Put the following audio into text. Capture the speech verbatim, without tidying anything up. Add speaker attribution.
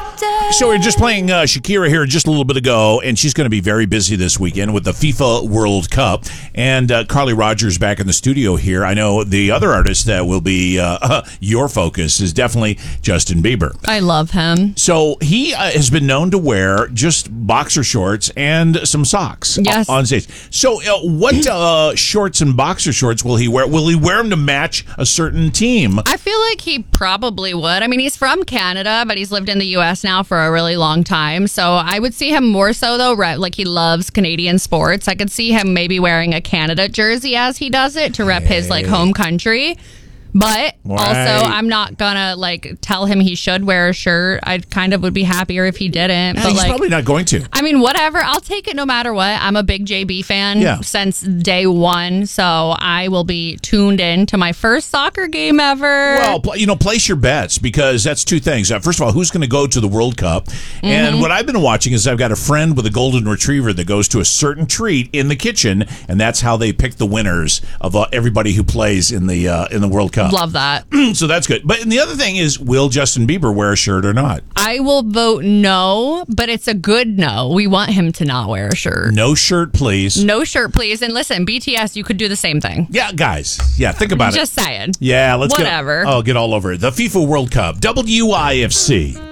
Speaker 1: So we we're just playing uh, Shakira here just a little bit ago, and she's going to be very busy this weekend with the FIFA World Cup. And uh, Carly Rogers back in the studio here. I know the other artist that will be uh, your focus is definitely Justin Bieber.
Speaker 2: I love him.
Speaker 1: So he uh, has been known to wear just boxer shorts and some socks
Speaker 2: yes.
Speaker 1: on stage. So uh, what uh, shorts and boxer shorts will he wear? Will he wear them to match a certain team?
Speaker 2: I feel like he probably would. I mean, he's from Canada, but he's lived in the U S now for a really long time. So I would see him more so, though, right? Like he loves Canadian sports. I could see him maybe wearing a Canada jersey as he does it to rep hey. his like home country. But
Speaker 1: right.
Speaker 2: also, I'm not gonna like tell him he should wear a shirt. I kind of would be happier if he didn't.
Speaker 1: Yeah,
Speaker 2: but
Speaker 1: he's
Speaker 2: like,
Speaker 1: probably not going to.
Speaker 2: I mean, whatever. I'll take it no matter what. I'm a big J B fan
Speaker 1: yeah.
Speaker 2: since day one, so I will be tuned in to my first soccer game ever.
Speaker 1: Well, you know, place your bets because that's two things. Uh, first of all, who's going to go to the World Cup? Mm-hmm. And what I've been watching is I've got a friend with a golden retriever that goes to a certain treat in the kitchen, and that's how they pick the winners of uh, everybody who plays in the uh, in the World Cup.
Speaker 2: Love that.
Speaker 1: So that's good. But and the other thing is, will Justin Bieber wear a shirt or not?
Speaker 2: I will vote no, but it's a good no. We want him to not wear a shirt.
Speaker 1: No shirt, please.
Speaker 2: No shirt, please. And listen, B T S, you could do the same thing.
Speaker 1: Yeah, guys. Yeah, think about
Speaker 2: Just
Speaker 1: it.
Speaker 2: Just saying.
Speaker 1: Yeah, let's
Speaker 2: Whatever.
Speaker 1: Get, oh, get all over it. The FIFA World Cup, W I F C.